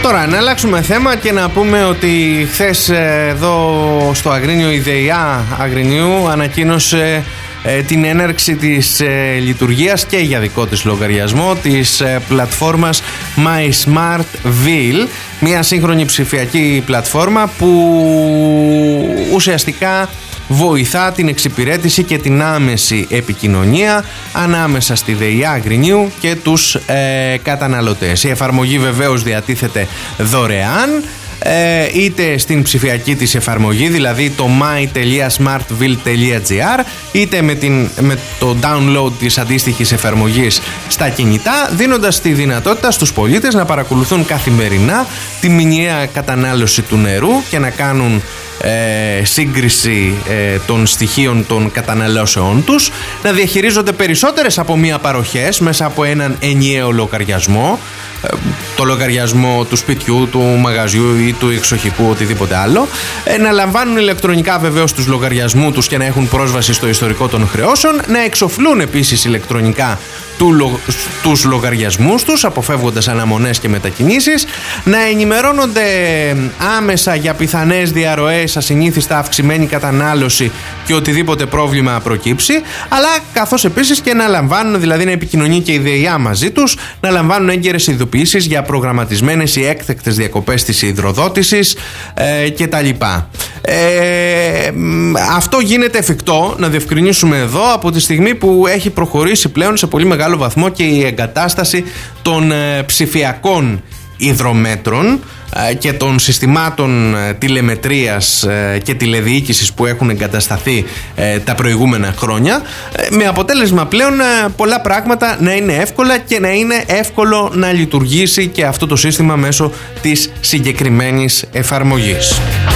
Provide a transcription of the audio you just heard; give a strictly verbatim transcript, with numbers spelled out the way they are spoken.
Τώρα να αλλάξουμε θέμα και να πούμε ότι χθες εδώ στο Αγρίνιο η ΔΕΙΑ Αγρινίου ανακοίνωσε ε, την έναρξη της ε, λειτουργίας και για δικό της λογαριασμό της ε, πλατφόρμας MySmartVille, μια σύγχρονη ψηφιακή πλατφόρμα που ουσιαστικά βοηθά την εξυπηρέτηση και την άμεση επικοινωνία ανάμεσα στη ΔΕΙΑ Αγρινίου και τους ε, καταναλωτές. Η εφαρμογή βεβαίως διατίθεται δωρεάν, ε, είτε στην ψηφιακή της εφαρμογή, δηλαδή το my.smartville.gr, είτε με, την, με το download της αντίστοιχης εφαρμογής στα κινητά, δίνοντας τη δυνατότητα στους πολίτες να παρακολουθούν καθημερινά τη μηνιαία κατανάλωση του νερού και να κάνουν Ε, σύγκριση ε, των στοιχείων των καταναλώσεών τους, να διαχειρίζονται περισσότερες από μία παροχές μέσα από έναν ενιαίο λογαριασμό, ε, το λογαριασμό του σπιτιού, του μαγαζιού ή του εξοχικού, οτιδήποτε άλλο, ε, να λαμβάνουν ηλεκτρονικά βεβαίως τους λογαριασμούς τους και να έχουν πρόσβαση στο ιστορικό των χρεώσεων, να εξοφλούν επίσης ηλεκτρονικά του, τους λογαριασμούς τους, αποφεύγοντας αναμονές και μετακινήσεις, να ενημερώνονται άμεσα για πιθανές διαρροές, ασυνήθιστα αυξημένη κατανάλωση και οτιδήποτε πρόβλημα προκύψει, αλλά καθώς επίσης και να λαμβάνουν, δηλαδή να επικοινωνεί και η ΔΕΙΑ μαζί τους, να λαμβάνουν έγκαιρες ειδοποιήσεις για προγραμματισμένες ή έκτακτες διακοπές της υδροδότησης ε, κτλ. Ε, αυτό γίνεται εφικτό, να διευκρινίσουμε εδώ, από τη στιγμή που έχει προχωρήσει πλέον σε πολύ μεγάλο βαθμό και η εγκατάσταση των ε, ψηφιακών υδρομέτρων και των συστημάτων τηλεμετρίας και τηλεδιοίκησης που έχουν εγκατασταθεί τα προηγούμενα χρόνια, με αποτέλεσμα πλέον πολλά πράγματα να είναι εύκολα και να είναι εύκολο να λειτουργήσει και αυτό το σύστημα μέσω της συγκεκριμένης εφαρμογής.